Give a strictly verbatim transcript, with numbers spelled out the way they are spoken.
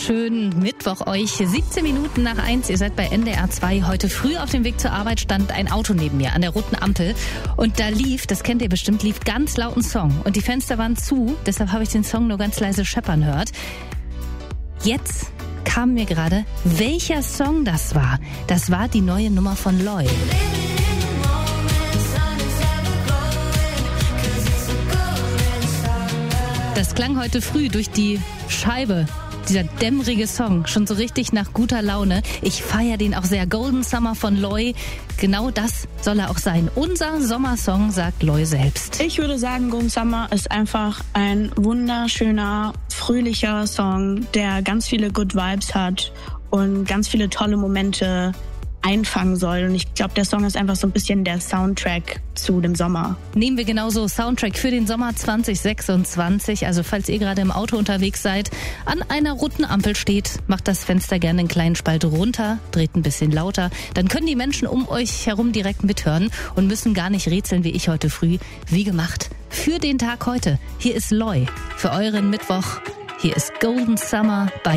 wunderschönen Mittwoch euch. siebzehn Minuten nach eins, ihr seid bei N D R zwei. Heute früh auf dem Weg zur Arbeit stand ein Auto neben mir an der roten Ampel. Und da lief, das kennt ihr bestimmt, lief ganz laut ein Song. Und die Fenster waren zu, deshalb habe ich den Song nur ganz leise scheppern gehört. Jetzt kam mir gerade, welcher Song das war. Das war die neue Nummer von Loy. Das klang heute früh durch die Scheibe, dieser dämmerige Song, schon so richtig nach guter Laune. Ich feiere den auch sehr. Golden Summer von Loy, genau das soll er auch sein. Unser Sommersong, sagt Loy selbst. Ich würde sagen, Golden Summer ist einfach ein wunderschöner, fröhlicher Song, der ganz viele Good Vibes hat und ganz viele tolle Momente einfangen soll. Und ich glaube, der Song ist einfach so ein bisschen der Soundtrack zu dem Sommer. Nehmen wir genauso Soundtrack für den Sommer zwanzig sechsundzwanzig. Also falls ihr gerade im Auto unterwegs seid, an einer roten Ampel steht, macht das Fenster gerne einen kleinen Spalt runter, dreht ein bisschen lauter. Dann können die Menschen um euch herum direkt mithören und müssen gar nicht rätseln wie ich heute früh. Wie gemacht für den Tag heute. Hier ist Loy für euren Mittwoch. Hier ist Golden Summer bei